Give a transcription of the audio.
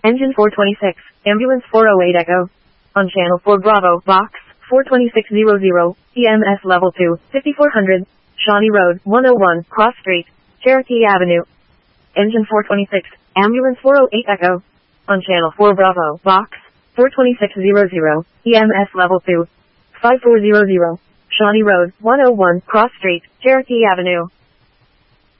Engine 426, Ambulance 408 Echo. On Channel 4 Bravo, Box 42600, EMS Level 2, 5400, Shawnee Road, 101, Cross Street, Cherokee Avenue. Engine 426, Ambulance 408 Echo. On Channel 4 Bravo, Box 42600, EMS Level 2, 5400, Shawnee Road, 101, Cross Street, Cherokee Avenue.